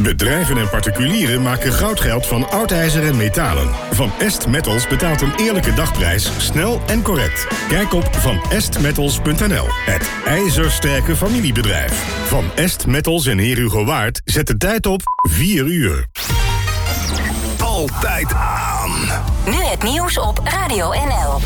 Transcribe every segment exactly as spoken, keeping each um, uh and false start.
Bedrijven en particulieren maken goudgeld van oud ijzer en metalen. Van Est Metals betaalt een eerlijke dagprijs, snel en correct. Kijk op van est metals punt n l. Het ijzersterke familiebedrijf. Van Est Metals en Heer Hugo Waard zet de tijd op vier uur. Altijd aan. Nu het nieuws op Radio N L.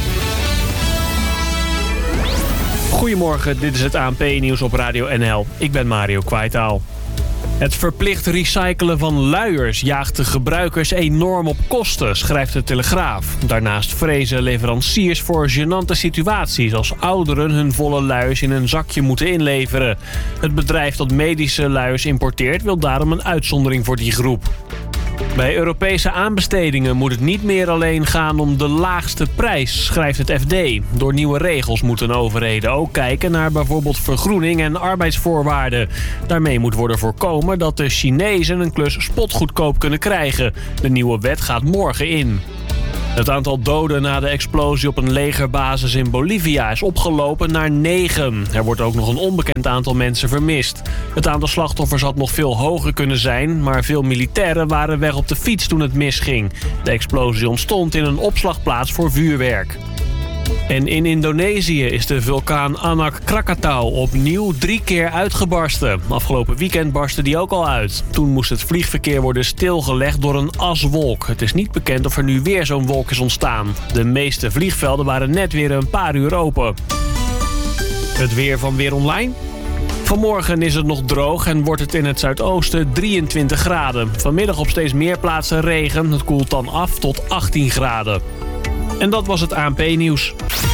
Goedemorgen, dit is het A N P-nieuws op Radio N L. Ik ben Mario Kwaitaal. Het verplicht recyclen van luiers jaagt de gebruikers enorm op kosten, schrijft de Telegraaf. Daarnaast vrezen leveranciers voor gênante situaties als ouderen hun volle luiers in een zakje moeten inleveren. Het bedrijf dat medische luiers importeert wil daarom een uitzondering voor die groep. Bij Europese aanbestedingen moet het niet meer alleen gaan om de laagste prijs, schrijft het F D. Door nieuwe regels moeten overheden ook kijken naar bijvoorbeeld vergroening en arbeidsvoorwaarden. Daarmee moet worden voorkomen dat de Chinezen een klus spotgoedkoop kunnen krijgen. De nieuwe wet gaat morgen in. Het aantal doden na de explosie op een legerbasis in Bolivia is opgelopen naar negen. Er wordt ook nog een onbekend aantal mensen vermist. Het aantal slachtoffers had nog veel hoger kunnen zijn, maar veel militairen waren weg op de fiets toen het misging. De explosie ontstond in een opslagplaats voor vuurwerk. En in Indonesië is de vulkaan Anak Krakatau opnieuw drie keer uitgebarsten. Afgelopen weekend barstte die ook al uit. Toen moest het vliegverkeer worden stilgelegd door een aswolk. Het is niet bekend of er nu weer zo'n wolk is ontstaan. De meeste vliegvelden waren net weer een paar uur open. Het weer van Weer Online. Vanmorgen is het nog droog en wordt het in het zuidoosten drieëntwintig graden. Vanmiddag op steeds meer plaatsen regen. Het koelt dan af tot achttien graden. En dat was het A N P-nieuws.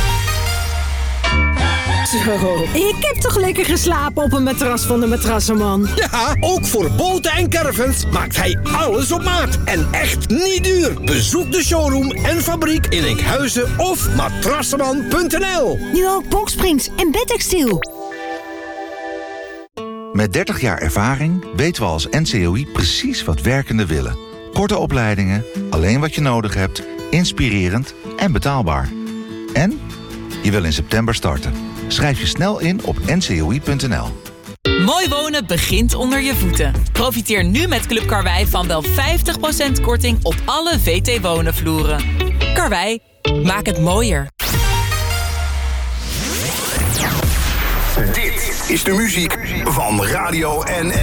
Zo, ik heb toch lekker geslapen op een matras van de Matrassenman. Ja, ook voor boten en caravans maakt hij alles op maat. En echt niet duur. Bezoek de showroom en fabriek in Enkhuizen of matrassenman punt n l. Nu ook boksprings en bedtextiel. Met dertig jaar ervaring weten we als N C O I precies wat werkenden willen. Korte opleidingen, alleen wat je nodig hebt, inspirerend en betaalbaar. En je wil in september starten. Schrijf je snel in op n c o i punt n l. Mooi wonen begint onder je voeten. Profiteer nu met Club Karwei van wel vijftig procent korting op alle V T Wonen vloeren. Karwei, maak het mooier. Dit is de muziek van Radio N L.